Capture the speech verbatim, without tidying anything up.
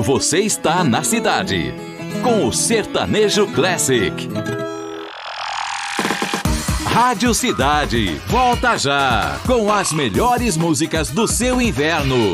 você está na cidade, com o Sertanejo Classic. Rádio Cidade, volta já, com as melhores músicas do seu inverno.